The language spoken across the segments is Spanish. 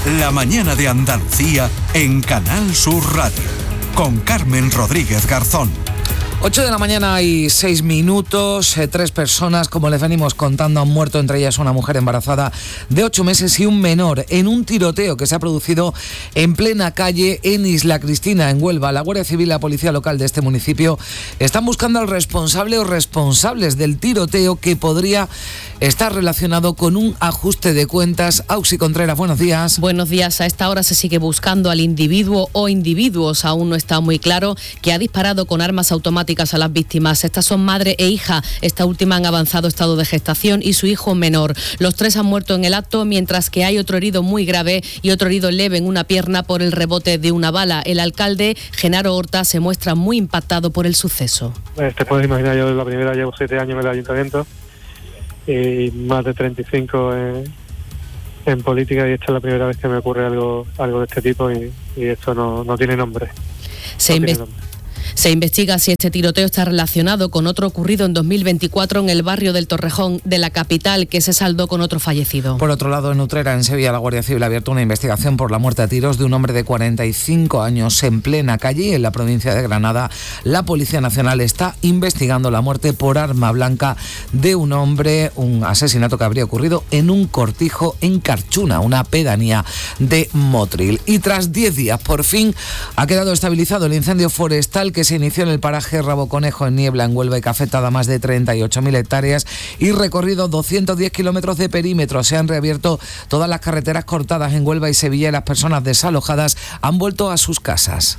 La mañana de Andalucía en Canal Sur Radio, con Carmen Rodríguez Garzón. 8 de la mañana y 6 minutos, 3 personas, como les venimos contando, han muerto, entre ellas una mujer embarazada de 8 meses y un menor, en un tiroteo que se ha producido en plena calle en Isla Cristina, en Huelva. La Guardia Civil y la Policía Local de este municipio están buscando al responsable o responsables del tiroteo, que podría estar relacionado con un ajuste de cuentas. Auxi Contreras, buenos días. Buenos días. A esta hora se sigue buscando al individuo o individuos, aún no está muy claro, que ha disparado con armas automáticas a las víctimas. Estas son madre e hija, esta última en avanzado estado de gestación, y su hijo menor. Los 3 han muerto en el acto, mientras que hay otro herido muy grave y otro herido leve en una pierna por el rebote de una bala. El alcalde, Genaro Horta, se muestra muy impactado por el suceso. Te puedes imaginar, yo la primera llevo 7 años en el ayuntamiento y más de 35 en política, y esta es la primera vez que me ocurre algo de este tipo, y esto no tiene nombre. Se investiga si este tiroteo está relacionado con otro ocurrido en 2024 en el barrio del Torrejón de la capital, que se saldó con otro fallecido. Por otro lado, en Utrera, en Sevilla, la Guardia Civil ha abierto una investigación por la muerte a tiros de un hombre de 45 años en plena calle en la provincia de Granada. La Policía Nacional está investigando la muerte por arma blanca de un hombre, un asesinato que habría ocurrido en un cortijo en Carchuna, una pedanía de Motril. Y tras 10 días, por fin, ha quedado estabilizado el incendio forestal que se inició en el paraje Raboconejo, en Niebla, en Huelva, y que ha afectado a más de 38.000 hectáreas y recorrido 210 kilómetros de perímetro. Se han reabierto todas las carreteras cortadas en Huelva y Sevilla, y las personas desalojadas han vuelto a sus casas.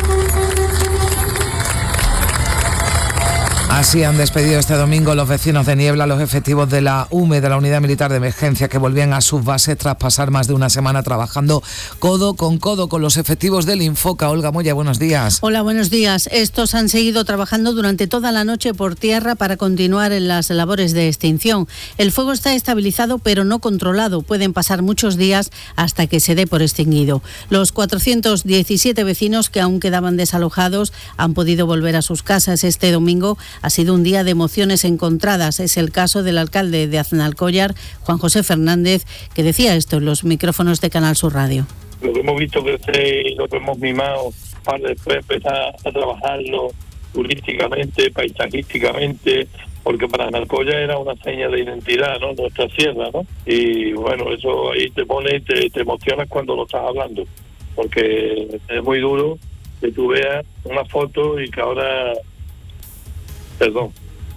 Así han despedido este domingo los vecinos de Niebla los efectivos de la UME, de la Unidad Militar de Emergencia, que volvían a sus bases tras pasar más de una semana trabajando codo con los efectivos del Infoca. Olga Moya, buenos días. Hola, buenos días. Estos han seguido trabajando durante toda la noche por tierra para continuar en las labores de extinción. El fuego está estabilizado, pero no controlado. Pueden pasar muchos días hasta que se dé por extinguido. Los 417 vecinos que aún quedaban desalojados han podido volver a sus casas. Este domingo ha sido un día de emociones encontradas. Es el caso del alcalde de Aznalcóllar, Juan José Fernández, que decía esto en los micrófonos de Canal Sur Radio. Lo que hemos visto crecer y lo que hemos mimado para después empezar a trabajarlo turísticamente, paisajísticamente, porque para Aznalcóllar era una seña de identidad, ¿no? Nuestra sierra, ¿no? Y bueno, eso ahí te pone, te emocionas cuando lo estás hablando, porque es muy duro que tú veas una foto y que ahora... Perdón.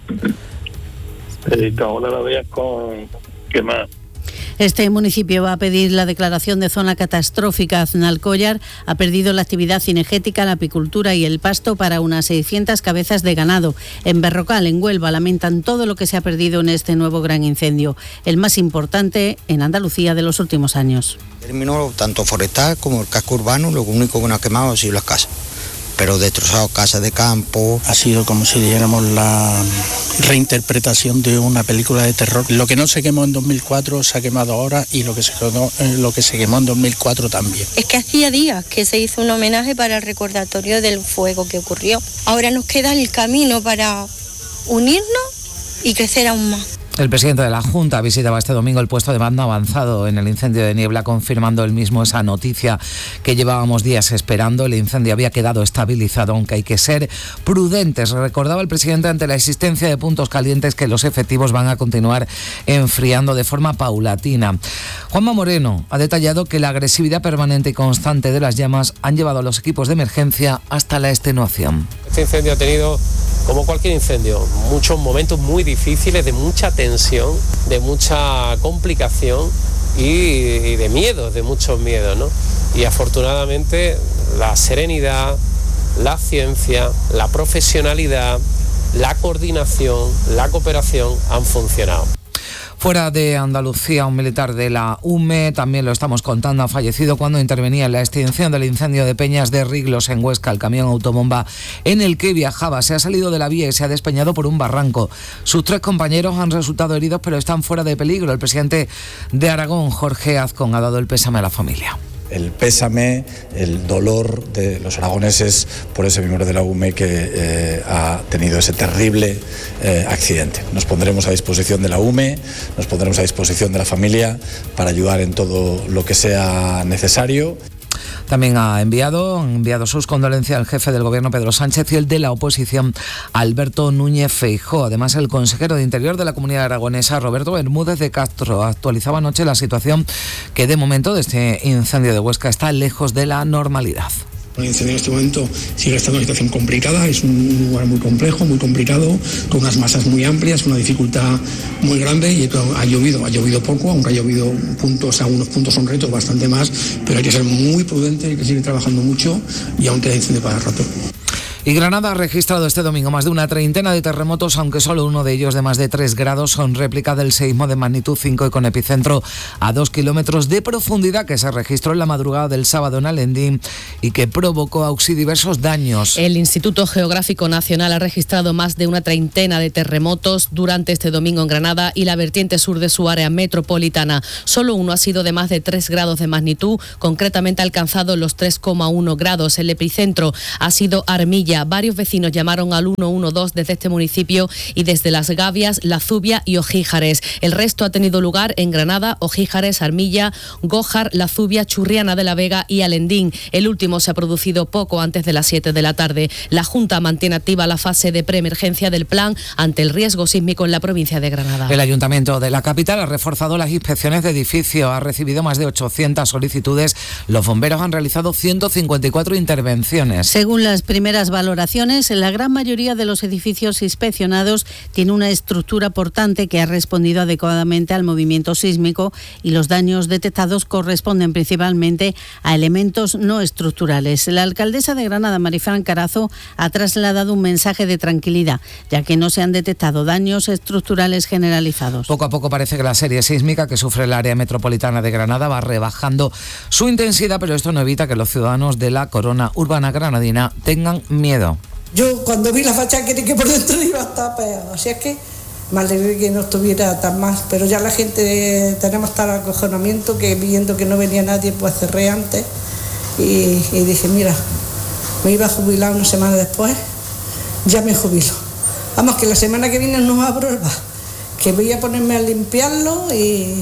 Que ahora la veas con quemada. Este municipio va a pedir la declaración de zona catastrófica. Aznalcóllar ha perdido la actividad cinegética, la apicultura y el pasto para unas 600 cabezas de ganado. En Berrocal, en Huelva, lamentan todo lo que se ha perdido en este nuevo gran incendio, el más importante en Andalucía de los últimos años. Terminó tanto forestal como el casco urbano, lo único que no ha quemado ha sido las casas, pero destrozado casas de campo. Ha sido como si dijéramos la reinterpretación de una película de terror. Lo que no se quemó en 2004 se ha quemado ahora, y lo que se quemó en 2004 también. Es que hacía días que se hizo un homenaje para el recordatorio del fuego que ocurrió. Ahora nos queda el camino para unirnos y crecer aún más. El presidente de la Junta visitaba este domingo el puesto de mando avanzado en el incendio de Niebla, confirmando él mismo esa noticia que llevábamos días esperando. El incendio había quedado estabilizado, aunque hay que ser prudentes. Recordaba el presidente, ante la existencia de puntos calientes, que los efectivos van a continuar enfriando de forma paulatina. Juanma Moreno ha detallado que la agresividad permanente y constante de las llamas han llevado a los equipos de emergencia hasta la extenuación. Este incendio ha tenido, como cualquier incendio, muchos momentos muy difíciles, de mucha tensión, de mucha complicación y de miedos, de muchos miedos, ¿no? Y afortunadamente la serenidad, la ciencia, la profesionalidad, la coordinación, la cooperación han funcionado. Fuera de Andalucía, un militar de la UME, también lo estamos contando, ha fallecido cuando intervenía en la extinción del incendio de Peñas de Riglos, en Huesca. El camión autobomba en el que viajaba se ha salido de la vía y se ha despeñado por un barranco. Sus 3 compañeros han resultado heridos, pero están fuera de peligro. El presidente de Aragón, Jorge Azcón, ha dado el pésame a la familia. el pésame, el dolor de los aragoneses por ese miembro de la UME que ha tenido ese terrible accidente. Nos pondremos a disposición de la UME, nos pondremos a disposición de la familia para ayudar en todo lo que sea necesario. También han enviado sus condolencias al jefe del gobierno Pedro Sánchez y el de la oposición Alberto Núñez Feijóo. Además, el consejero de Interior de la Comunidad Aragonesa, Roberto Bermúdez de Castro, actualizaba anoche la situación que de momento de este incendio de Huesca está lejos de la normalidad. El incendio en este momento sigue estando en una situación complicada, es un lugar muy complejo, muy complicado, con unas masas muy amplias, una dificultad muy grande y ha llovido poco, aunque ha llovido puntos, algunos puntos son retos, bastante más, pero hay que ser muy prudente, hay que seguir trabajando mucho y aún queda incendio para rato. Y Granada ha registrado este domingo más de una treintena de terremotos, aunque solo uno de ellos de más de 3 grados son réplica del seismo de magnitud 5 y con epicentro a 2 kilómetros de profundidad que se registró en la madrugada del sábado en Alendín y que provocó diversos daños. El Instituto Geográfico Nacional ha registrado más de una treintena de terremotos durante este domingo en Granada y la vertiente sur de su área metropolitana. Solo uno ha sido de más de 3 grados de magnitud, concretamente ha alcanzado los 3,1 grados. El epicentro ha sido Armilla. Varios vecinos llamaron al 112 desde este municipio y desde Las Gavias, La Zubia y Ojíjares. El resto ha tenido lugar en Granada, Ojíjares, Armilla, Gójar, La Zubia, Churriana de la Vega y Alendín. El último se ha producido poco antes de las 7 de la tarde. La Junta mantiene activa la fase de preemergencia del plan ante el riesgo sísmico en la provincia de Granada. El Ayuntamiento de la capital ha reforzado las inspecciones de edificios, ha recibido más de 800 solicitudes. Los bomberos han realizado 154 intervenciones. Según las primeras valoraciones, la gran mayoría de los edificios inspeccionados tiene una estructura portante que ha respondido adecuadamente al movimiento sísmico y los daños detectados corresponden principalmente a elementos no estructurales. La alcaldesa de Granada, Marifran Carazo, ha trasladado un mensaje de tranquilidad, ya que no se han detectado daños estructurales generalizados. Poco a poco parece que la serie sísmica que sufre el área metropolitana de Granada va rebajando su intensidad, pero esto no evita que los ciudadanos de la corona urbana granadina tengan miedo. Yo cuando vi la fachada creí que por dentro iba a estar peor, así es que me alegré que no estuviera tan mal, pero ya la gente tenemos tal acojonamiento que viendo que no venía nadie pues cerré antes y dije mira, me iba a jubilar una semana después, ya me jubilo. Vamos, que la semana que viene no abro el bar, que voy a ponerme a limpiarlo y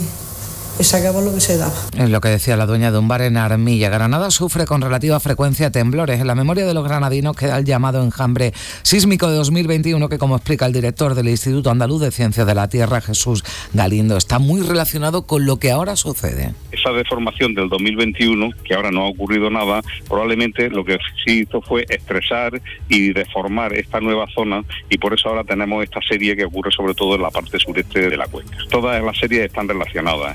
se acabó lo que se daba. Es lo que decía la dueña de un bar en Armilla. Granada sufre con relativa frecuencia temblores. En la memoria de los granadinos queda el llamado enjambre sísmico de 2021 que, como explica el director del Instituto Andaluz de Ciencias de la Tierra, Jesús Galindo, está muy relacionado con lo que ahora sucede. Esa deformación del 2021, que ahora no ha ocurrido nada, probablemente lo que sí hizo fue estresar y deformar esta nueva zona y por eso ahora tenemos esta serie que ocurre sobre todo en la parte sureste de la cuenca. Todas las series están relacionadas.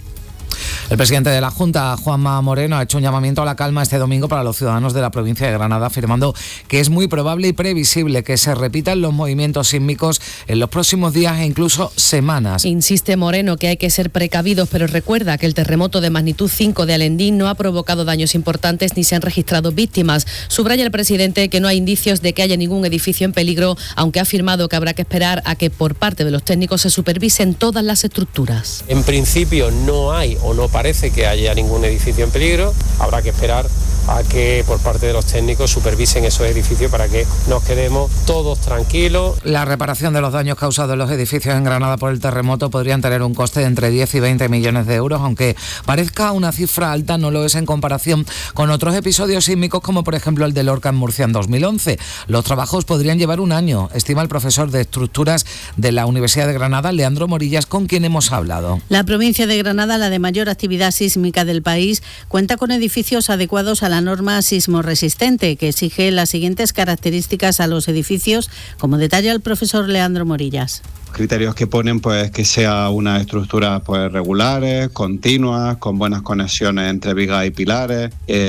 El presidente de la Junta, Juanma Moreno, ha hecho un llamamiento a la calma este domingo para los ciudadanos de la provincia de Granada, afirmando que es muy probable y previsible que se repitan los movimientos sísmicos en los próximos días e incluso semanas. Insiste Moreno que hay que ser precavidos, pero recuerda que el terremoto de magnitud 5 de Alendín no ha provocado daños importantes ni se han registrado víctimas. Subraya el presidente que no hay indicios de que haya ningún edificio en peligro, aunque ha afirmado que habrá que esperar a que por parte de los técnicos se supervisen todas las estructuras. En principio no hay o no parece que haya ningún edificio en peligro, habrá que esperar a que por parte de los técnicos supervisen esos edificios para que nos quedemos todos tranquilos. La reparación de los daños causados en los edificios en Granada por el terremoto podrían tener un coste de entre 10 y 20 millones de euros, aunque parezca una cifra alta, no lo es en comparación con otros episodios sísmicos como por ejemplo el de Lorca en Murcia en 2011. Los trabajos podrían llevar un año, estima el profesor de estructuras de la Universidad de Granada, Leandro Morillas, con quien hemos hablado. La provincia de Granada, la de mayor actividad sísmica del país, cuenta con edificios adecuados a la norma sismo resistente, que exige las siguientes características a los edificios, como detalla el profesor Leandro Morillas. Criterios que ponen pues que sea una estructura pues regulares, continuas, con buenas conexiones entre vigas y pilares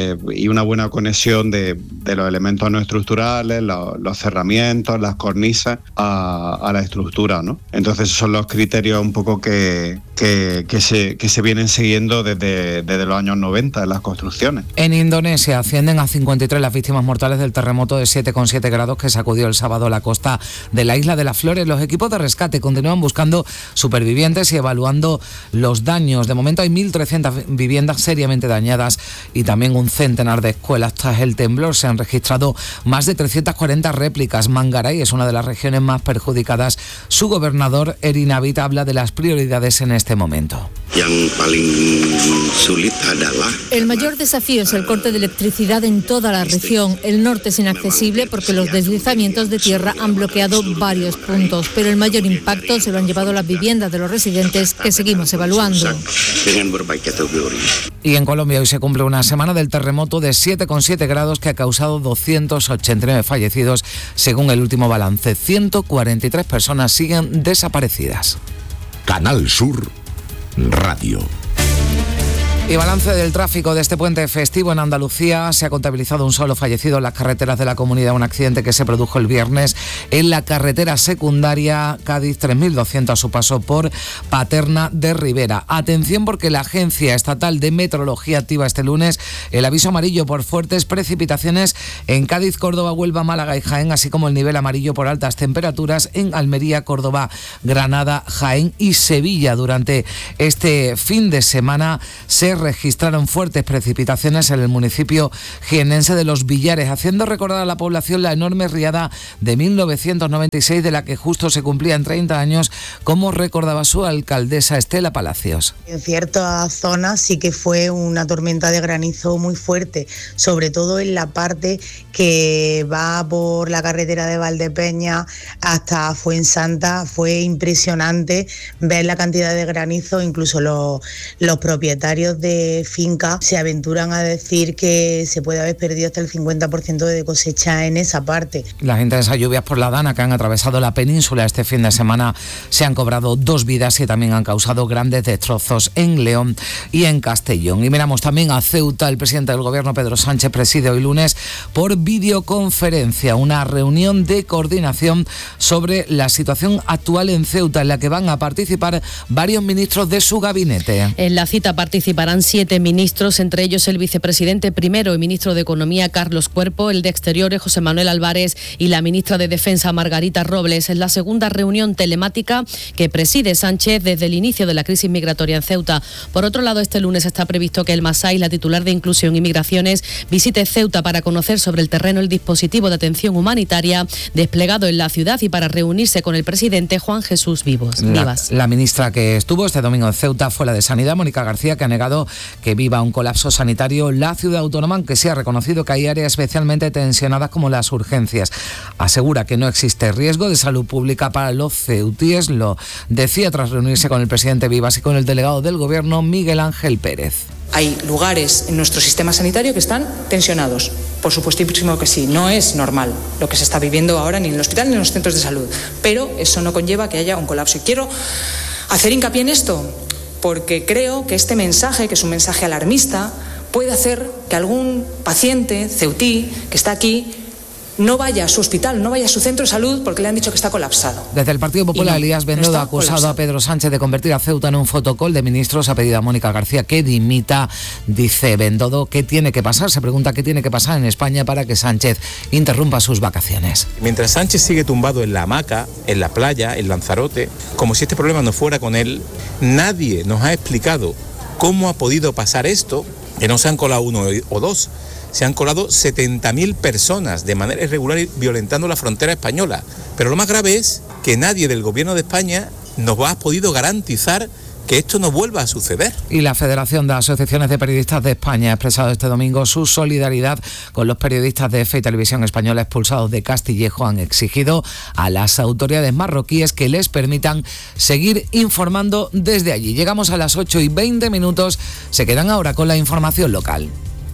y una buena conexión de los elementos no estructurales, los cerramientos, las cornisas a la estructura, ¿no? Entonces esos son los criterios un poco que se vienen siguiendo desde los años 90 en las construcciones. En Indonesia ascienden a 53 las víctimas mortales del terremoto de 7,7 grados que sacudió el sábado la costa de la isla de las Flores. Los equipos de rescate rescate. Continúan buscando supervivientes y evaluando los daños. De momento hay 1.300 viviendas seriamente dañadas y también un centenar de escuelas. Tras el temblor se han registrado más de 340 réplicas. Mangaray es una de las regiones más perjudicadas. Su gobernador, Erin Abid, habla de las prioridades en este momento. El mayor desafío es el corte de electricidad en toda la región. El norte es inaccesible porque los deslizamientos de tierra han bloqueado varios puntos, pero el mayor impacto se lo han llevado las viviendas de los residentes, que seguimos evaluando. Y en Colombia hoy se cumple una semana del terremoto de 7,7 grados que ha causado 289 fallecidos, según el último balance. 143 personas siguen desaparecidas. Canal Sur Radio. Y balance del tráfico de este puente festivo en Andalucía. Se ha contabilizado un solo fallecido en las carreteras de la comunidad, un accidente que se produjo el viernes en la carretera secundaria Cádiz 3200 a su paso por Paterna de Ribera. Atención, porque la Agencia Estatal de Meteorología activa este lunes el aviso amarillo por fuertes precipitaciones en Cádiz, Córdoba, Huelva, Málaga y Jaén, así como el nivel amarillo por altas temperaturas en Almería, Córdoba, Granada, Jaén y Sevilla. Durante este fin de semana se registraron fuertes precipitaciones en el municipio jienense de Los Villares, haciendo recordar a la población la enorme riada de 1996, de la que justo se cumplían 30 años, como recordaba su alcaldesa Estela Palacios. En ciertas zonas sí que fue una tormenta de granizo muy fuerte, sobre todo en la parte que va por la carretera de Valdepeña hasta Fuensanta. Fue impresionante ver la cantidad de granizo. Incluso los propietarios de finca se aventuran a decir que se puede haber perdido hasta el 50% de cosecha en esa parte. Las intensas lluvias por la Dana que han atravesado la península este fin de semana se han cobrado 2 vidas y también han causado grandes destrozos en León y en Castellón. Y miramos también a Ceuta. El presidente del gobierno, Pedro Sánchez, preside hoy lunes por videoconferencia una reunión de coordinación sobre la situación actual en Ceuta, en la que van a participar varios ministros de su gabinete. En la cita participarán 7 ministros, entre ellos el vicepresidente primero y ministro de Economía, Carlos Cuerpo, el de Exteriores, José Manuel Álvarez, y la ministra de Defensa, Margarita Robles. Es la segunda reunión telemática que preside Sánchez desde el inicio de la crisis migratoria en Ceuta. Por otro lado, este lunes está previsto que el Masai, la titular de Inclusión y Migraciones, visite Ceuta para conocer sobre el terreno el dispositivo de atención humanitaria desplegado en la ciudad y para reunirse con el presidente Juan Jesús Vivas. La ministra que estuvo este domingo en Ceuta fue la de Sanidad, Mónica García, que ha negado que viva un colapso sanitario la ciudad autónoma, aunque sí ha reconocido que hay áreas especialmente tensionadas como las urgencias. Asegura que no existe riesgo de salud pública para los ceutíes. Lo decía tras reunirse con el presidente Vivas y con el delegado del gobierno, Miguel Ángel Pérez. Hay lugares en nuestro sistema sanitario que están tensionados. Por supuestísimo que sí, no es normal lo que se está viviendo ahora ni en el hospital ni en los centros de salud, pero eso no conlleva que haya un colapso. Y quiero hacer hincapié en esto porque creo que este mensaje, que es un mensaje alarmista, puede hacer que algún paciente ceutí que está aquí no vaya a su hospital, no vaya a su centro de salud porque le han dicho que está colapsado. Desde el Partido Popular, Elías Bendodo ha acusado a Pedro Sánchez de convertir a Ceuta en un fotocall de ministros. Ha pedido a Mónica García que dimita. Dice Bendodo, ¿qué tiene que pasar? Se pregunta qué tiene que pasar en España para que Sánchez interrumpa sus vacaciones. Mientras Sánchez sigue tumbado en la hamaca, en la playa, en Lanzarote, como si este problema no fuera con él, nadie nos ha explicado cómo ha podido pasar esto, que no se han colado 1 o 2. Se han colado 70.000 personas de manera irregular y violentando la frontera española. Pero lo más grave es que nadie del gobierno de España nos ha podido garantizar que esto no vuelva a suceder. Y la Federación de Asociaciones de Periodistas de España ha expresado este domingo su solidaridad con los periodistas de EFE y Televisión Española expulsados de Castillejo. Han exigido a las autoridades marroquíes que les permitan seguir informando desde allí. Llegamos a las 8:20. Se quedan ahora con la información local.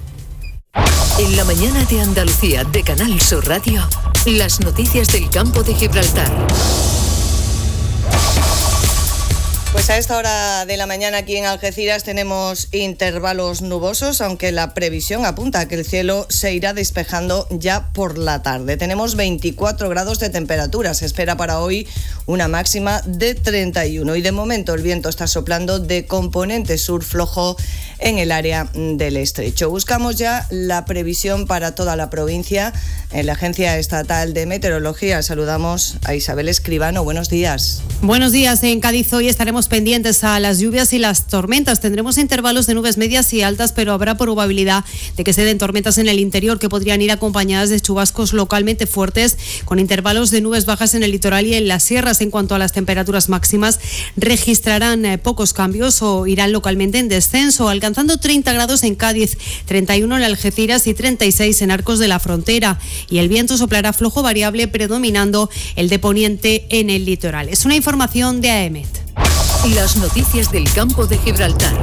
En la mañana de Andalucía de Canal Sur Radio, las noticias del campo de Gibraltar. Pues a esta hora de la mañana aquí en Algeciras tenemos intervalos nubosos, aunque la previsión apunta a que el cielo se irá despejando ya por la tarde. Tenemos 24 grados de temperatura, se espera para hoy una máxima de 31 y de momento el viento está soplando de componente sur flojo en el área del estrecho. Buscamos ya la previsión para toda la provincia. En la Agencia Estatal de Meteorología saludamos a Isabel Escribano. Buenos días. Buenos días. En Cádiz hoy estaremos pendientes a las lluvias y las tormentas. Tendremos intervalos de nubes medias y altas, pero habrá probabilidad de que se den tormentas en el interior que podrían ir acompañadas de chubascos localmente fuertes, con intervalos de nubes bajas en el litoral y en las sierras. En cuanto a las temperaturas máximas, registrarán pocos cambios o irán localmente en descenso, alcanzando 30 grados en Cádiz, 31 en Algeciras y 36 en Arcos de la Frontera. Y el viento soplará flojo variable, predominando el de poniente en el litoral. Es una información de AEMET. Las noticias del campo de Gibraltar.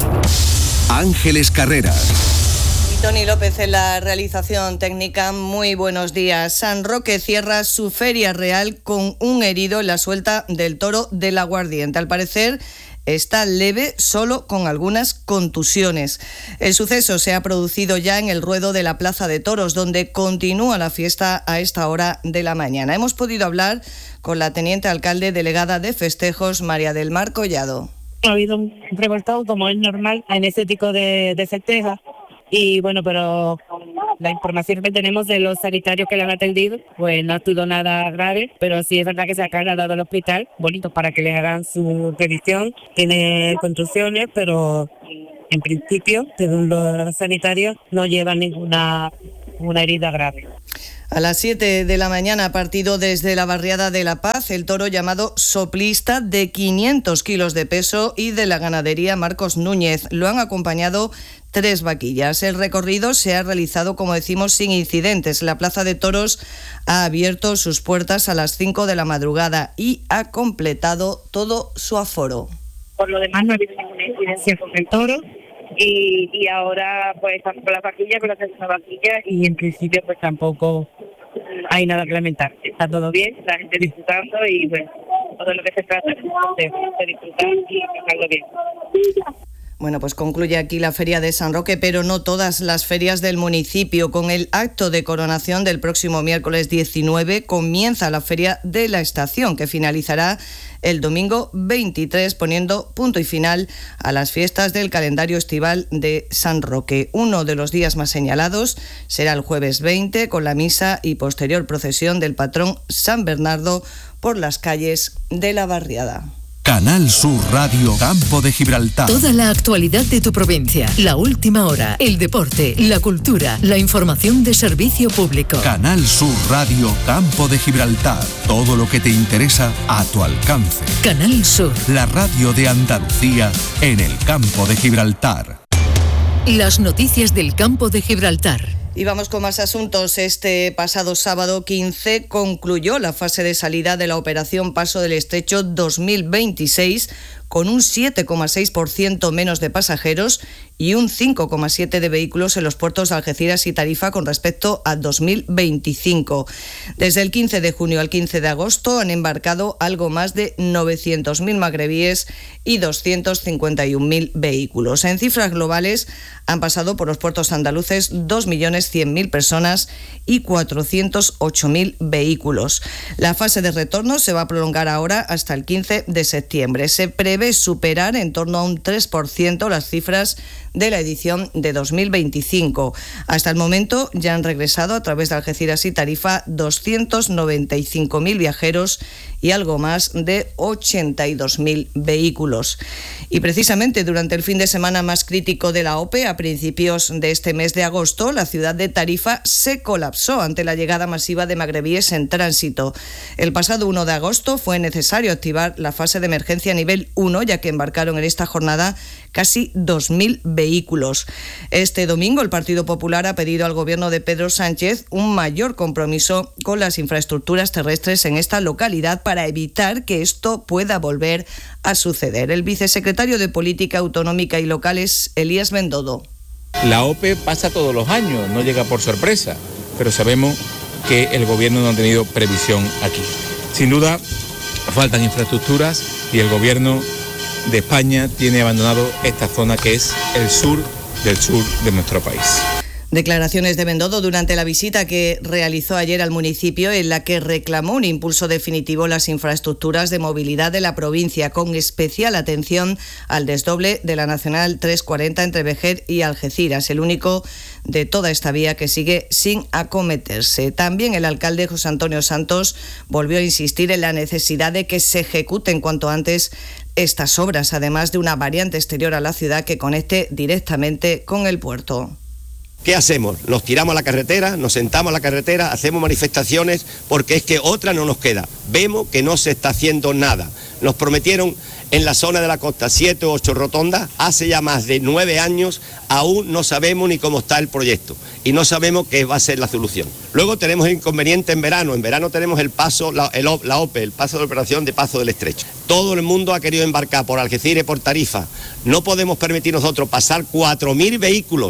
Ángeles Carreras. Y Tony López en la realización técnica. Muy buenos días. San Roque cierra su feria real con un herido en la suelta del toro del Aguardiente. Al parecer está leve, solo con algunas contusiones. El suceso se ha producido ya en el ruedo de la Plaza de Toros, donde continúa la fiesta a esta hora de la mañana. Hemos podido hablar con la teniente alcalde delegada de festejos, María del Mar Collado. Ha habido un revoltado, como es normal, en ese tipo de festejos. Y bueno, pero la información que tenemos de los sanitarios que le han atendido, pues no ha sido nada grave, pero sí es verdad que se ha trasladado al hospital, bonito, para que le hagan su revisión. Tiene contusiones, pero en principio, según los sanitarios, no lleva ninguna herida grave. A las 7 de la mañana, partido desde la barriada de La Paz, el toro llamado Soplista, de 500 kilos de peso, y de la ganadería Marcos Núñez. Lo han acompañado 3 vaquillas. El recorrido se ha realizado, como decimos, sin incidentes. La Plaza de Toros ha abierto sus puertas a las 5 de la madrugada y ha completado todo su aforo. Por lo demás, no ha habido ninguna incidencia con el toro. Y ahora pues estamos con la vaquilla, con la segunda vaquilla, y en principio pues tampoco hay nada que lamentar. Está todo bien, la gente disfrutando, y bueno, todo lo que se trata es de disfrutar y pasarlo bien. Bueno, pues concluye aquí la Feria de San Roque, pero no todas las ferias del municipio. Con el acto de coronación del próximo miércoles 19 comienza la Feria de la Estación, que finalizará el domingo 23, poniendo punto y final a las fiestas del calendario estival de San Roque. Uno de los días más señalados será el jueves 20, con la misa y posterior procesión del patrón San Bernardo por las calles de la barriada. Canal Sur Radio Campo de Gibraltar. Toda la actualidad de tu provincia, la última hora, el deporte, la cultura, la información de servicio público. Canal Sur Radio Campo de Gibraltar. Todo lo que te interesa a tu alcance. Canal Sur. La radio de Andalucía en el Campo de Gibraltar. Las noticias del Campo de Gibraltar. Y vamos con más asuntos. Este pasado sábado 15 concluyó la fase de salida de la operación Paso del Estrecho 2026, con un 7,6% menos de pasajeros y un 5,7% de vehículos en los puertos de Algeciras y Tarifa con respecto a 2025. Desde el 15 de junio al 15 de agosto han embarcado algo más de 900.000 magrebíes y 251.000 vehículos. En cifras globales han pasado por los puertos andaluces 2.100.000 personas y 408.000 vehículos. La fase de retorno se va a prolongar ahora hasta el 15 de septiembre. Se prevé superar en torno a un 3% las cifras de la edición de 2025. Hasta el momento ya han regresado a través de Algeciras y Tarifa 295.000 viajeros y algo más de 82.000 vehículos. Y precisamente durante el fin de semana más crítico de la OPE, a principios de este mes de agosto, la ciudad de Tarifa se colapsó ante la llegada masiva de magrebíes en tránsito. El pasado 1 de agosto fue necesario activar la fase de emergencia nivel 1, ya que embarcaron en esta jornada casi 2.000 vehículos. Este domingo el Partido Popular ha pedido al gobierno de Pedro Sánchez un mayor compromiso con las infraestructuras terrestres en esta localidad para evitar que esto pueda volver a suceder. El vicesecretario de Política Autonómica y Local es Elías Bendodo. La OPE pasa todos los años, no llega por sorpresa, pero sabemos que el gobierno no ha tenido previsión aquí. Sin duda, faltan infraestructuras y el gobierno de España tiene abandonado esta zona que es el sur del sur de nuestro país. Declaraciones de Bendodo durante la visita que realizó ayer al municipio, en la que reclamó un impulso definitivo en las infraestructuras de movilidad de la provincia, con especial atención al desdoble de la Nacional 340 entre Vejer y Algeciras, el único de toda esta vía que sigue sin acometerse. También el alcalde José Antonio Santos volvió a insistir en la necesidad de que se ejecuten cuanto antes estas obras, además de una variante exterior a la ciudad que conecte directamente con el puerto. ¿Qué hacemos? Nos tiramos a la carretera, nos sentamos a la carretera, hacemos manifestaciones, porque es que otra no nos queda. Vemos que no se está haciendo nada. Nos prometieron en la zona de la costa 7 o 8 rotondas, hace ya más de 9 años, aún no sabemos ni cómo está el proyecto y no sabemos qué va a ser la solución. Luego tenemos el inconveniente en verano tenemos el paso, la OPE, el paso de operación de Paso del Estrecho. Todo el mundo ha querido embarcar por Algeciras y por Tarifa. No podemos permitir nosotros pasar 4.000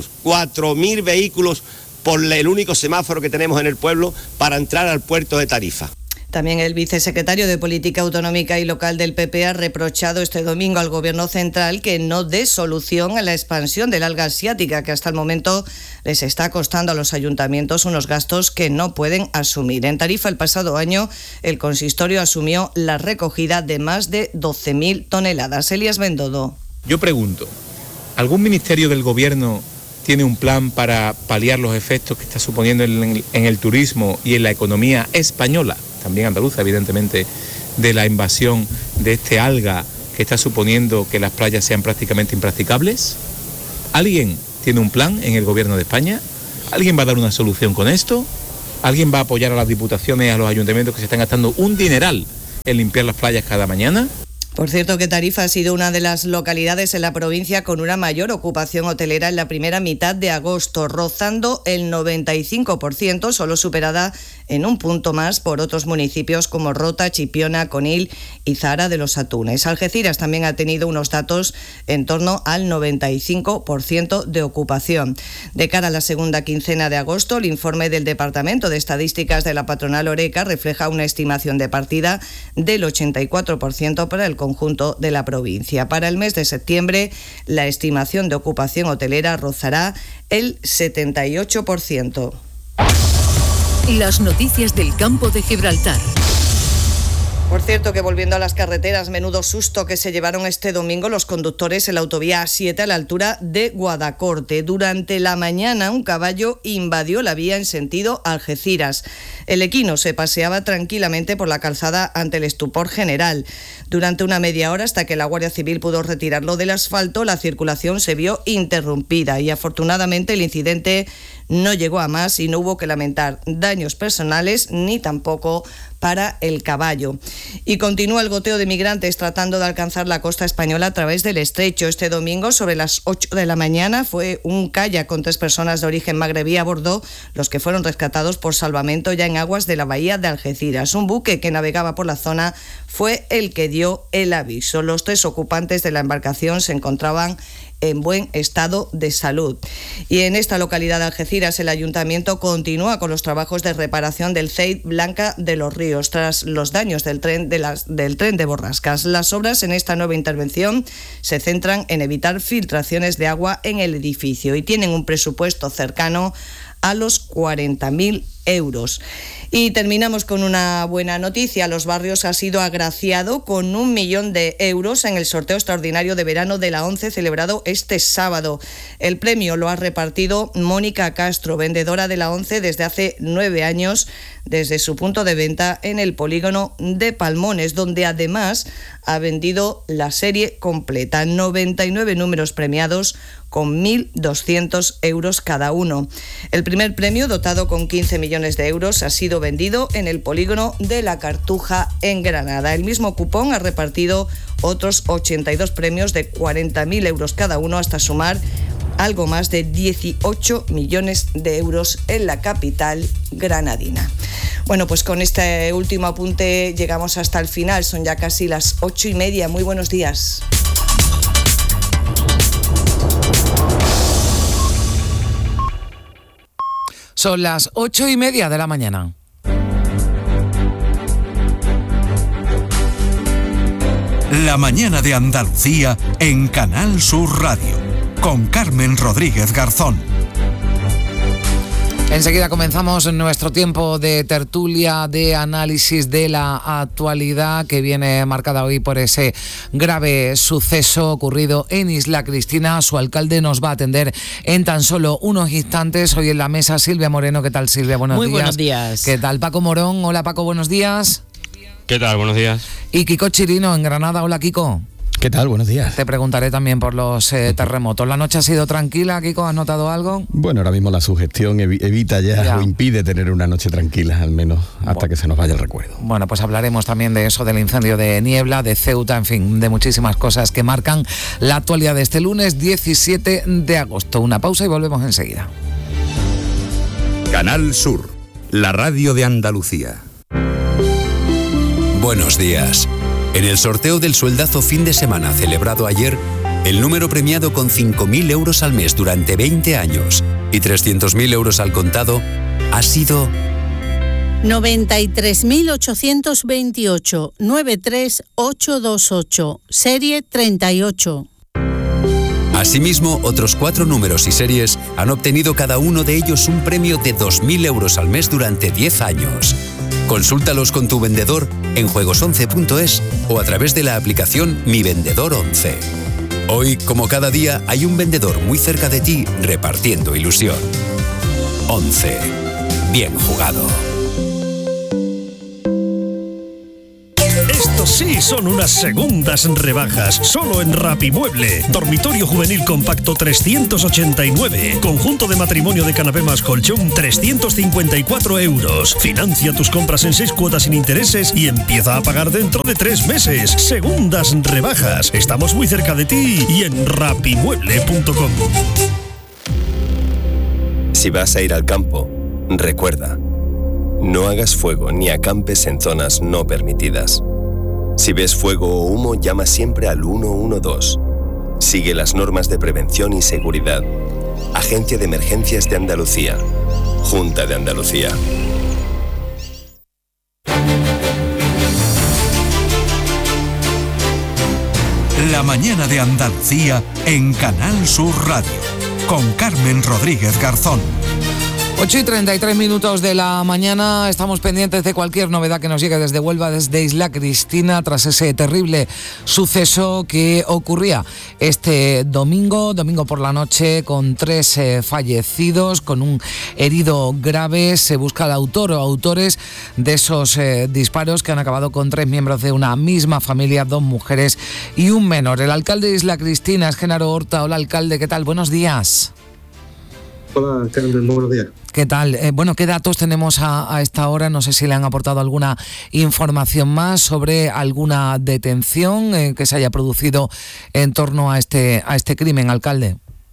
vehículos por el único semáforo que tenemos en el pueblo para entrar al puerto de Tarifa. También el vicesecretario de Política Autonómica y Local del PP ha reprochado este domingo al Gobierno central que no dé solución a la expansión del alga asiática, que hasta el momento les está costando a los ayuntamientos unos gastos que no pueden asumir. En Tarifa, el pasado año, el consistorio asumió la recogida de más de 12.000 toneladas. Elías Bendodo. Yo pregunto, ¿algún ministerio del Gobierno tiene un plan para paliar los efectos que está suponiendo en el turismo y en la economía española, también andaluza, evidentemente, de la invasión de este alga que está suponiendo que las playas sean prácticamente impracticables? ¿Alguien tiene un plan en el Gobierno de España? ¿Alguien va a dar una solución con esto? ¿Alguien va a apoyar a las diputaciones y a los ayuntamientos que se están gastando un dineral en limpiar las playas cada mañana? Por cierto, que Tarifa ha sido una de las localidades en la provincia con una mayor ocupación hotelera en la primera mitad de agosto, rozando el 95%, solo superada en un punto más por otros municipios como Rota, Chipiona, Conil y Zahara de los Atunes. Algeciras también ha tenido unos datos en torno al 95% de ocupación. De cara a la segunda quincena de agosto, el informe del Departamento de Estadísticas de la patronal Oreca refleja una estimación de partida del 84% para el conjunto de la provincia. Para el mes de septiembre, la estimación de ocupación hotelera rozará el 78%. Las noticias del campo de Gibraltar. Por cierto, que volviendo a las carreteras, menudo susto que se llevaron este domingo los conductores en la autovía A7 a la altura de Guadacorte. Durante la mañana, un caballo invadió la vía en sentido Algeciras. El equino se paseaba tranquilamente por la calzada ante el estupor general. Durante una media hora, hasta que la Guardia Civil pudo retirarlo del asfalto, la circulación se vio interrumpida y afortunadamente el incidente no llegó a más y no hubo que lamentar daños personales ni tampoco para el caballo. Y continúa el goteo de migrantes tratando de alcanzar la costa española a través del estrecho. Este domingo, sobre las 8 de la mañana, fue un kayak con 3 personas de origen magrebí a bordo los que fueron rescatados por salvamento ya en aguas de la bahía de Algeciras. Un buque que navegaba por la zona fue el que dio el aviso. Los 3 ocupantes de la embarcación se encontraban en buen estado de salud. Y en esta localidad de Algeciras, el ayuntamiento continúa con los trabajos de reparación del CEID Blanca de los Ríos tras los daños del tren de Borrascas. Las obras en esta nueva intervención se centran en evitar filtraciones de agua en el edificio y tienen un presupuesto cercano a los 40.000 euros. Y terminamos con una buena noticia. Los Barrios ha sido agraciado con 1 millón de euros en el sorteo extraordinario de verano de la ONCE celebrado este sábado. El premio lo ha repartido Mónica Castro, vendedora de la ONCE desde hace 9 años, desde su punto de venta en el polígono de Palmones, donde además ha vendido la serie completa, 99 números premiados con 1.200 euros cada uno. El primer premio, dotado con 15 millones de euros, ha sido vendido en el polígono de La Cartuja en Granada. El mismo cupón ha repartido otros 82 premios de 40.000 euros cada uno, hasta sumar algo más de 18 millones de euros en la capital granadina. Bueno, pues con este último apunte llegamos hasta el final. Son ya casi las 8:30. Muy buenos días. Son las 8:30 de la mañana. La mañana de Andalucía en Canal Sur Radio, con Carmen Rodríguez Garzón. Enseguida comenzamos nuestro tiempo de tertulia, de análisis de la actualidad que viene marcada hoy por ese grave suceso ocurrido en Isla Cristina. Su alcalde nos va a atender en tan solo unos instantes. Hoy en la mesa Silvia Moreno. ¿Qué tal, Silvia? Buenos días. Muy buenos días. ¿Qué tal, Paco Morón? Hola, Paco, buenos días. ¿Qué tal? Buenos días. Y Kiko Chirino en Granada. Hola, Kiko. ¿Qué tal? Buenos días. Te preguntaré también por los terremotos. ¿La noche ha sido tranquila, Kiko? ¿Has notado algo? Bueno, ahora mismo la sugestión evita ya o impide tener una noche tranquila, al menos hasta que se nos vaya el recuerdo. Bueno, pues hablaremos también de eso, del incendio de Niebla, de Ceuta, en fin, de muchísimas cosas que marcan la actualidad de este lunes 17 de agosto. Una pausa y volvemos enseguida. Canal Sur, la radio de Andalucía. Buenos días. En el sorteo del sueldazo fin de semana celebrado ayer, el número premiado con 5.000 euros al mes durante 20 años y 300.000 euros al contado ha sido 93.828 93828, serie 38. Asimismo, otros 4 números y series han obtenido cada uno de ellos un premio de 2.000 euros al mes durante 10 años. Consúltalos con tu vendedor en juegos11.es o a través de la aplicación Mi Vendedor 11. Hoy, como cada día, hay un vendedor muy cerca de ti repartiendo ilusión. 11. Bien jugado. Estos sí son unas segundas rebajas, solo en Rapimueble. Dormitorio juvenil compacto 389. Conjunto de matrimonio de canapé más colchón 354 euros. Financia tus compras en 6 cuotas sin intereses y empieza a pagar dentro de 3 meses. Segundas rebajas. Estamos muy cerca de ti y en rapimueble.com. Si vas a ir al campo, recuerda, no hagas fuego ni acampes en zonas no permitidas. Si ves fuego o humo, llama siempre al 112. Sigue las normas de prevención y seguridad. Agencia de Emergencias de Andalucía. Junta de Andalucía. La mañana de Andalucía en Canal Sur Radio, con Carmen Rodríguez Garzón. 8:33 de la mañana, estamos pendientes de cualquier novedad que nos llegue desde Huelva, desde Isla Cristina, tras ese terrible suceso que ocurría este domingo por la noche, con 3 fallecidos, con un herido grave. Se busca al autor o autores de esos disparos que han acabado con 3 miembros de una misma familia, 2 mujeres y un menor. El alcalde de Isla Cristina es Genaro Horta. Hola, alcalde, ¿qué tal? Buenos días. Hola, Carmen, buenos días. ¿Qué tal? Bueno, ¿qué datos tenemos a esta hora? No sé si le han aportado alguna información más sobre alguna detención que se haya producido en torno a este crimen, alcalde.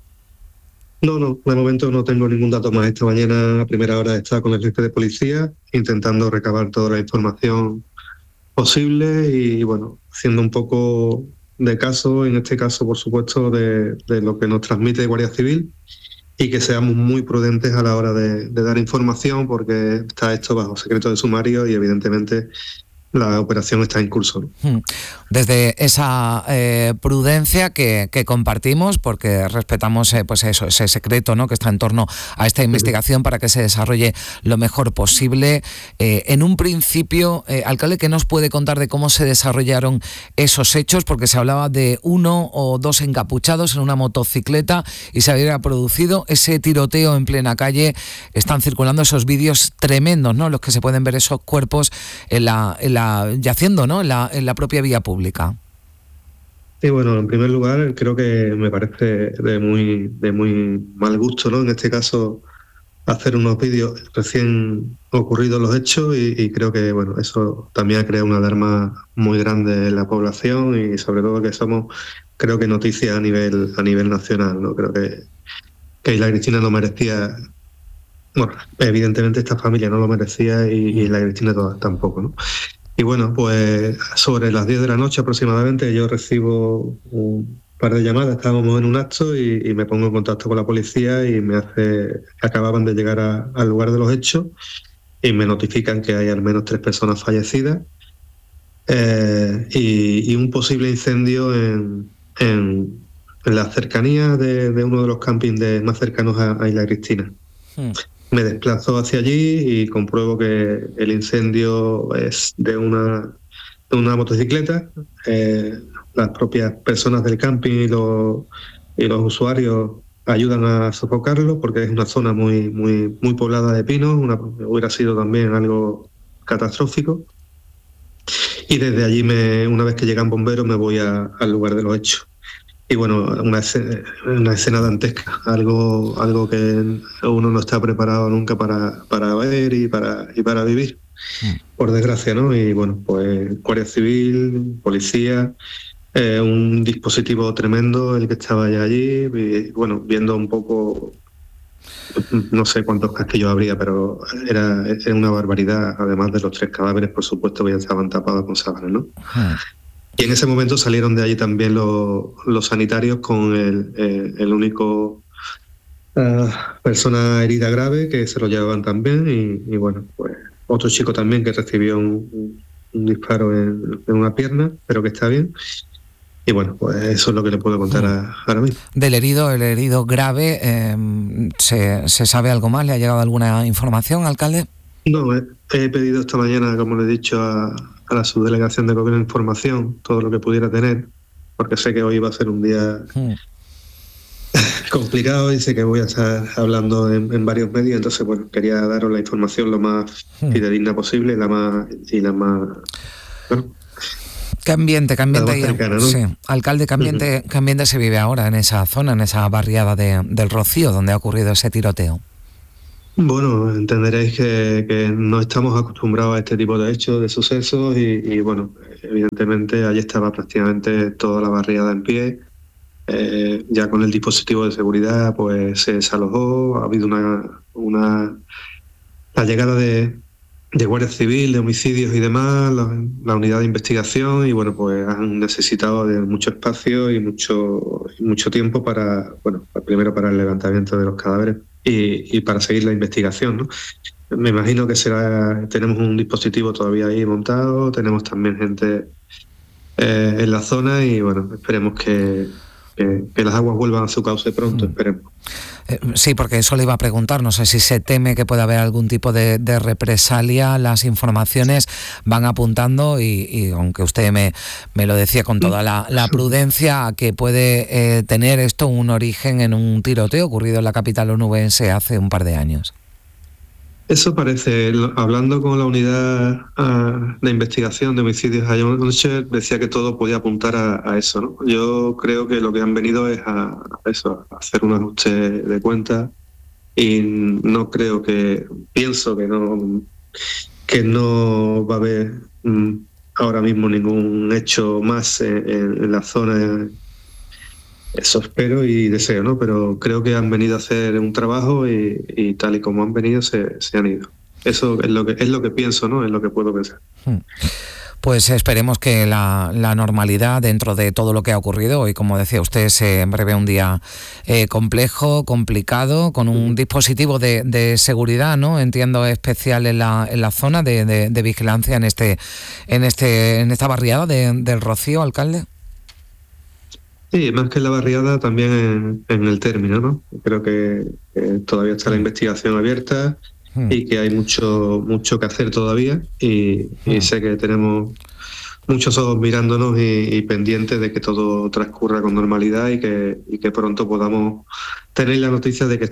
No, de momento no tengo ningún dato más. Esta mañana a primera hora he estado con el jefe de policía intentando recabar toda la información posible y, bueno, haciendo un poco de caso, en este caso, por supuesto, de lo que nos transmite Guardia Civil, y que seamos muy prudentes a la hora de dar información, porque está esto bajo secreto de sumario y evidentemente la operación está en curso, ¿no? Desde esa prudencia que compartimos, porque respetamos pues eso, ese secreto, ¿no?, que está en torno a esta investigación para que se desarrolle lo mejor posible. En un principio, alcalde, ¿qué nos puede contar de cómo se desarrollaron esos hechos? Porque se hablaba de 1 o 2 encapuchados en una motocicleta y se había producido ese tiroteo en plena calle. Están circulando esos vídeos tremendos, ¿no?, los que se pueden ver esos cuerpos yaciendo, ¿no?, en la propia vía pública. Sí, bueno, en primer lugar, creo que me parece de muy mal gusto, ¿no?, en este caso, hacer unos vídeos recién ocurridos los hechos y creo que, bueno, eso también ha creado una alarma muy grande en la población y sobre todo que somos, creo que noticia a nivel nacional, ¿no? Creo que Isla Cristina no merecía, bueno, evidentemente esta familia no lo merecía y Isla Cristina tampoco, ¿no? Y bueno, pues sobre las 10 de la noche aproximadamente yo recibo un par de llamadas, estábamos en un acto y me pongo en contacto con la policía y acababan de llegar al lugar de los hechos y me notifican que hay al menos 3 personas fallecidas y un posible incendio en las cercanías de uno de los campings más cercanos a Isla Cristina. Me desplazo hacia allí y compruebo que el incendio es de una motocicleta. Las propias personas del camping y los usuarios ayudan a sofocarlo porque es una zona muy poblada de pinos. Hubiera sido también algo catastrófico. Y desde allí, una vez que llegan bomberos, me voy al lugar de los hechos. Y bueno, una escena dantesca, algo que uno no está preparado nunca para ver y para vivir, por desgracia, ¿no? Y bueno, pues Guardia Civil, policía, un dispositivo tremendo el que estaba ya allí, y bueno, viendo un poco, no sé cuántos casquillos habría, pero era una barbaridad, además de los 3 cadáveres, por supuesto, que ya estaban tapados con sábanas, ¿no? Y en ese momento salieron de allí también los sanitarios con el único persona herida grave, que se lo llevaban también, y bueno, pues otro chico también que recibió un disparo en una pierna, pero que está bien. Y bueno, pues eso es lo que le puedo contar ahora mismo. Del herido grave, ¿se sabe algo más? ¿Le ha llegado alguna información, alcalde? No, he pedido esta mañana, como le he dicho, a la subdelegación de gobierno información, todo lo que pudiera tener, porque sé que hoy va a ser un día complicado y sé que voy a estar hablando en varios medios, entonces bueno, quería daros la información lo más fidedigna posible y la más bueno. ¿Qué ambiente cercana, ¿no? Sí, alcalde, ¿qué ambiente se vive ahora en esa zona, en esa barriada del Rocío, donde ha ocurrido ese tiroteo? Bueno, entenderéis que no estamos acostumbrados a este tipo de hechos, de sucesos, y bueno, evidentemente allí estaba prácticamente toda la barriada en pie. Ya con el dispositivo de seguridad pues se desalojó, ha habido la llegada de Guardia Civil, de homicidios y demás, la unidad de investigación, y bueno, pues han necesitado de mucho espacio y mucho tiempo primero para el levantamiento de los cadáveres y para seguir la investigación, ¿no? Me imagino que tenemos un dispositivo todavía ahí montado, tenemos también gente en la zona, y bueno, esperemos que las aguas vuelvan a su cauce pronto, esperemos. Sí, porque eso le iba a preguntar, no sé si se teme que pueda haber algún tipo de represalia. Las informaciones van apuntando y aunque usted me lo decía con toda la prudencia, que puede tener esto un origen en un tiroteo ocurrido en la capital onubense hace un par de años. Eso parece. Hablando con la unidad de investigación de homicidios anoche, decía que todo podía apuntar a eso, ¿no? Yo creo que lo que han venido es a hacer un ajuste de cuentas, y pienso que no va a haber ahora mismo ningún hecho más en la zona. Eso espero y deseo, ¿no? Pero creo que han venido a hacer un trabajo y tal y como han venido se han ido. Eso es lo que pienso, ¿no? Es lo que puedo pensar. Pues esperemos que la normalidad dentro de todo lo que ha ocurrido hoy, como decía usted, se prevé un día complejo, complicado, con un dispositivo de seguridad, ¿no? Entiendo, especial en la zona de vigilancia en esta barriada del Rocío, alcalde. Sí, más que en la barriada, también en el término, ¿no? Creo que todavía está la investigación abierta y que hay mucho que hacer todavía, y sé que tenemos muchos ojos mirándonos y pendientes de que todo transcurra con normalidad y que pronto podamos tener la noticia de que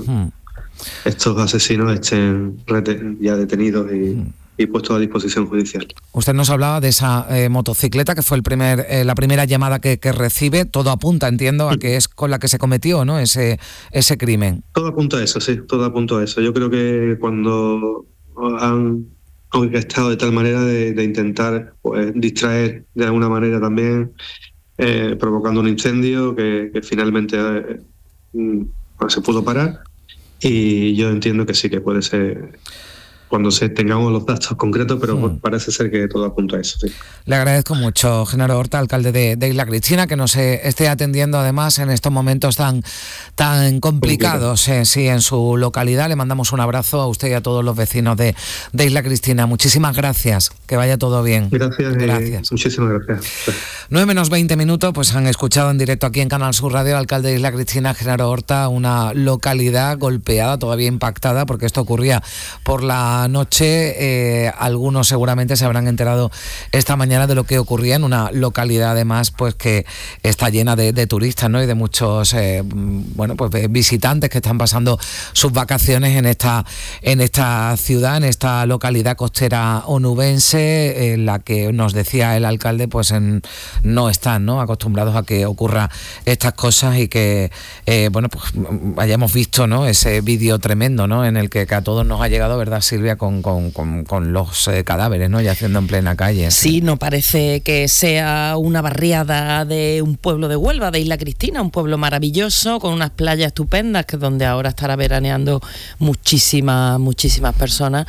estos asesinos estén ya detenidos y puestos a disposición judicial. Usted nos hablaba de esa motocicleta que fue la primera llamada que recibe. Todo apunta, entiendo, a que es con la que se cometió, ¿no? ese crimen. Todo apunta a eso, sí, todo apunta a eso. Yo creo que cuando han orquestado de tal manera de intentar pues distraer de alguna manera también, provocando un incendio que finalmente se pudo parar, y yo entiendo que sí que puede ser cuando tengamos los datos concretos, pero parece ser que todo apunta a eso. Sí. Le agradezco mucho, Genaro Horta, alcalde de Isla Cristina, que nos esté atendiendo además en estos momentos tan complicados en su localidad. Le mandamos un abrazo a usted y a todos los vecinos de Isla Cristina. Muchísimas gracias, que vaya todo bien. Gracias. Muchísimas gracias. 9:20, pues han escuchado en directo aquí en Canal Sur Radio al alcalde de Isla Cristina, Genaro Horta, una localidad golpeada, todavía impactada, porque esto ocurría por la noche. Algunos seguramente se habrán enterado esta mañana de lo que ocurría en una localidad además pues que está llena de turistas, ¿no? Y de muchos visitantes que están pasando sus vacaciones en esta ciudad, en esta localidad costera onubense, en la que nos decía el alcalde pues no están, ¿no?, acostumbrados a que ocurra estas cosas y que hayamos visto, ¿no?, ese vídeo tremendo, ¿no?, en el que a todos nos ha llegado, ¿verdad, Silvia?, con los cadáveres, ¿no?, yaciendo en plena calle. Sí, no parece que sea una barriada de un pueblo de Huelva, de Isla Cristina, un pueblo maravilloso, con unas playas estupendas, que es donde ahora estará veraneando muchísimas personas,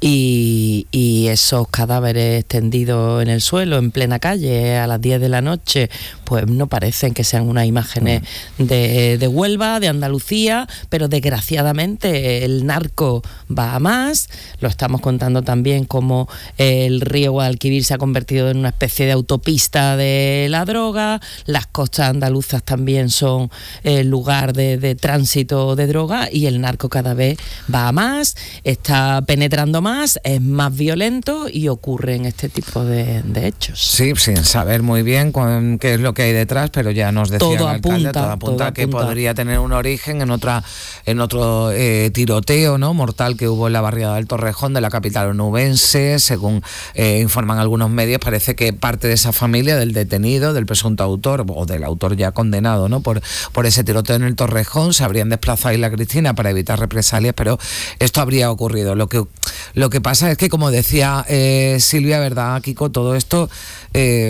y esos cadáveres tendidos en el suelo, en plena calle, a las 10 de la noche, pues no parecen que sean unas imágenes de Huelva, de Andalucía, pero desgraciadamente el narco va a más. Lo estamos contando también como el río Guadalquivir se ha convertido en una especie de autopista de la droga, las costas andaluzas también son lugar de tránsito de droga, y el narco cada vez va a más, está penetrando más, es más violento y ocurren este tipo de hechos. Sí, sin saber muy bien qué es lo que hay detrás, pero ya nos decía el alcalde, todo apunta que podría tener un origen en otro tiroteo, ¿no?, mortal que hubo en la barriada del Torrejón de la capital onubense. Según informan algunos medios, parece que parte de esa familia del detenido, del presunto autor o del autor ya condenado, ¿no?, por ese tiroteo en el Torrejón, se habrían desplazado a Isla Cristina para evitar represalias, pero esto habría ocurrido. Lo que pasa es que, como decía Silvia, ¿verdad, Kiko?, todo esto